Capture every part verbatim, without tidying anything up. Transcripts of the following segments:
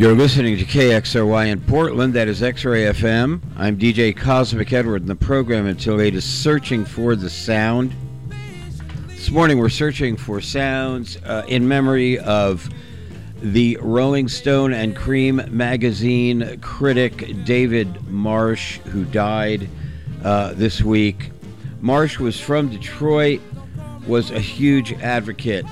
You're listening to K X R Y in Portland. That is X-Ray F M. I'm D J Cosmic Edward, and the program until eight is Searching for the Sound. This morning we're searching for sounds uh, in memory of the Rolling Stone and Cream magazine critic David Marsh, who died uh, this week. Marsh was from Detroit, was a huge advocate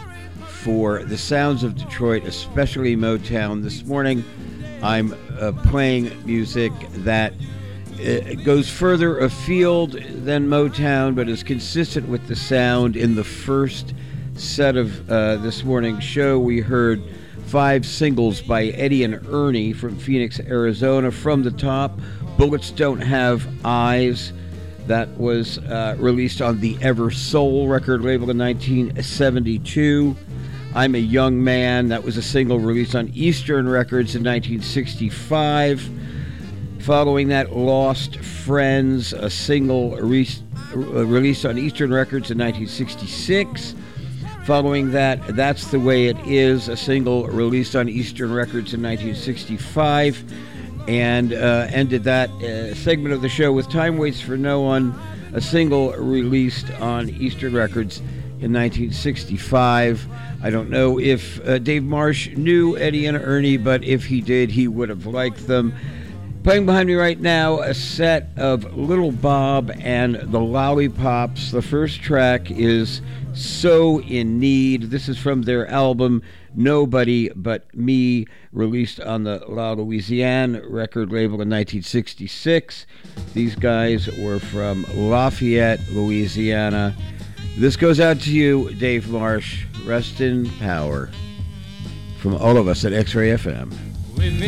for the sounds of Detroit, especially Motown. This morning, I'm uh, playing music that uh, goes further afield than Motown, but is consistent with the sound. In the first set of uh, this morning's show, we heard five singles by Eddie and Ernie from Phoenix, Arizona. From the Top, Bullets Don't Have Eyes. That was uh, released on the Ever Soul record label in nineteen seventy-two. I'm a Young Man. That was a single released on Eastern Records in nineteen sixty-five. Following that, Lost Friends, a single re- released on Eastern Records in nineteen sixty-six. Following that, That's the Way It Is, a single released on Eastern Records in nineteen sixty-five. And uh, ended that uh, segment of the show with Time Waits for No One, a single released on Eastern Records in nineteen sixty-five. I don't know if uh, Dave Marsh knew Eddie and Ernie, but if he did, he would have liked them. Playing behind me right now, a set of Little Bob and the Lollipops. The first track is So in Need. This is from their album Nobody But Me, released on the La Louisiane record label in nineteen sixty-six. These guys were from Lafayette, Louisiana. This goes out to you, Dave Marsh. Rest in power. From all of us at X-Ray F M.